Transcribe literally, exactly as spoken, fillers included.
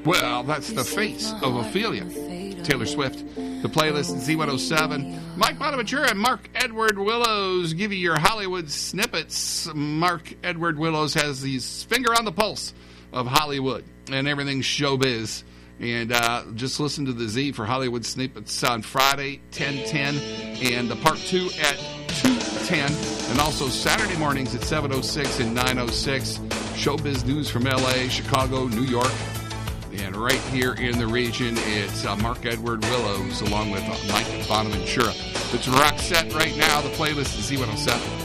Well, that's the face of Ophelia. Taylor Swift. The playlist Z one oh seven. Mike Bonaventura and Mark Edward Willows give you your Hollywood snippets. Mark Edward Willows has his finger on the pulse of Hollywood and everything showbiz. And uh, just listen to the Z for Hollywood snippets on Friday, ten ten, and the part two at two ten, and also Saturday mornings at seven oh six and nine oh six. Showbiz news from L A, Chicago, New York. And right here in the region, it's uh, Mark Edward Willows along with uh, Mike Bonaventura. It's Rock Set right now. The playlist is Z one oh seven.